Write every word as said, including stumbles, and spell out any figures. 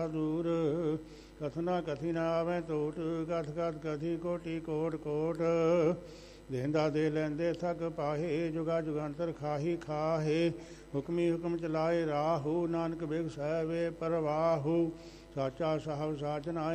ਦੂਰ ਕਥਨਾ ਕਥੀ ਨਾ ਆਵੈ ਟੋਟ ਕਥ ਕਥ ਕਥੀ ਕੋਟੀ ਕੋਟ ਕੋਟ ਦੇਂਦਾ ਦੇ ਲੈਂਦੇ ਥਕ ਪਾਹੇ ਜੁਗਾ ਜੁਗੰਤਰ ਖਾਹੀ ਖਾਹੇ ਹੁਕਮੀ ਹੁਕਮ ਚਲਾਏ ਰਾਹੂ ਨਾਨਕ ਬਿਗ ਸਹਿ ਵੇ ਪਰਵਾਹੂ ਸਾਚਾ ਸਾਹਿਬ ਸਾਚਨਾ